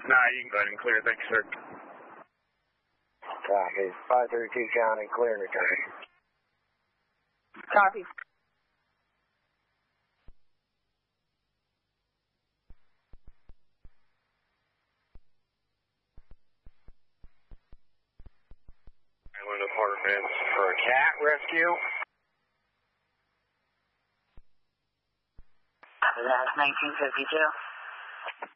Nah, you can go ahead and clear. Thank you, sir. Copy. 532 John and clear and return. Copy. Island Apartments for a cat rescue. That's 1952.